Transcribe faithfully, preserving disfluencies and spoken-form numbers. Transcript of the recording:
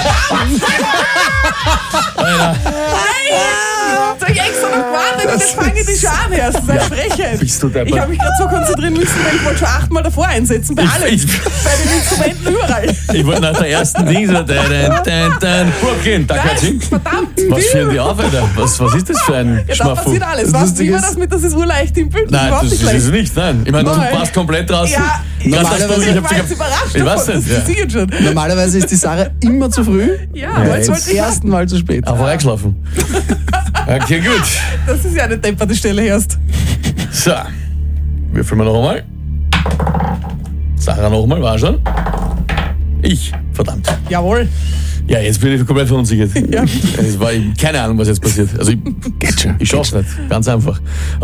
Alter. Soll ich extra noch gewartet und jetzt fange ich die schon an erst. Das ist ein Frechen. Bist du deppert. Ich habe mich gerade so konzentrieren müssen, weil ich wollte schon achtmal davor einsetzen. Bei Ich- allem. ich- Bei den Instrumenten überall. Ich wollte nach der ersten Ding so, dann, dann, dann, Brooklyn, da kannst du hin. Verdammt. Was führen die auf, Alter? Was, was ist das für ein Ja, da Schmaffel? passiert alles. Das Was, Lustige wie war ist- das mit, das ist urleicht im Bild? Nein, überhaupt das nicht ist es leicht. nicht, nein. Ich meine, du Nein. warst komplett draußen. Ja, Normalerweise- ich Ich hab war jetzt sogar- überrascht Ich weiß davon, nicht, das ja. sehe ich schon. Normalerweise ist die Sarah immer zu früh. Ja, Ja, aber jetzt zum wollte ich ersten Mal zu spät. Einfach eingeschlafen. Okay, gut. Das ist ja eine depperte Stelle erst. So, würfeln wir noch einmal. Sarah noch einmal, war schon. Ich, verdammt. Jawohl. Ja, jetzt bin ich komplett verunsichert. Ja. Es war keine Ahnung, was jetzt passiert. Also ich, Geht schon. ich schaff's nicht. Ganz einfach.